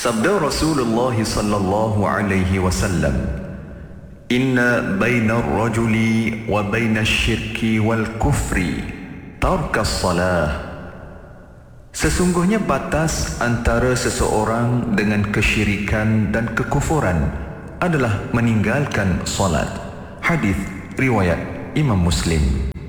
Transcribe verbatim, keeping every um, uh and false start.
Sabda Rasulullah sallallahu alaihi wasallam, "Inna baina ar-rajuli wa baina asy-syirki wal kufri tarkas salah." Sesungguhnya batas antara seseorang dengan kesyirikan dan kekufuran adalah meninggalkan solat. Hadis riwayat Imam Muslim.